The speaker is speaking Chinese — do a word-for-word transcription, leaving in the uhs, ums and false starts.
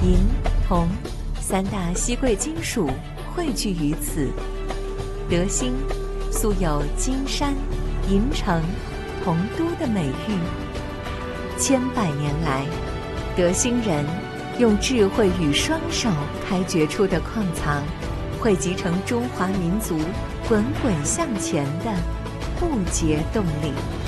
银、铜三大稀贵金属汇聚于此。德兴素有金山、银城、铜都的美誉。千百年来，德兴人用智慧与双手开掘出的矿藏，汇集成中华民族滚滚向前的不竭动力。